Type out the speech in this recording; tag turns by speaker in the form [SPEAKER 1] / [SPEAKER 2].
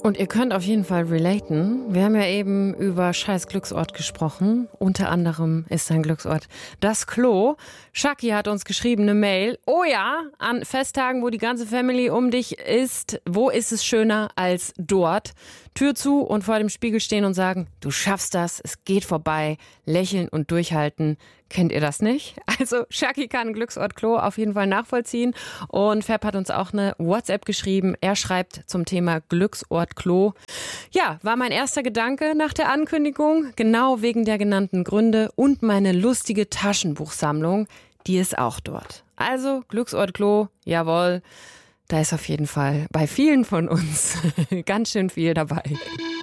[SPEAKER 1] Und ihr könnt auf jeden Fall relaten. Wir haben ja eben über scheiß Glücksort gesprochen. Unter anderem ist sein Glücksort das Klo. Shaki hat uns geschrieben, eine Mail. Oh ja, an Festtagen, wo die ganze Family um dich ist, wo ist es schöner als dort? Tür zu und vor dem Spiegel stehen und sagen, du schaffst das, es geht vorbei, lächeln und durchhalten. Kennt ihr das nicht? Also Shaki kann Glücksort Klo auf jeden Fall nachvollziehen. Und Fab hat uns auch eine WhatsApp geschrieben. Er schreibt zum Thema Glücksort Klo. Ja, war mein erster Gedanke nach der Ankündigung. Genau wegen der genannten Gründe. Und meine lustige Taschenbuchsammlung, die ist auch dort. Also Glücksort Klo, jawohl. Da ist auf jeden Fall bei vielen von uns ganz schön viel dabei.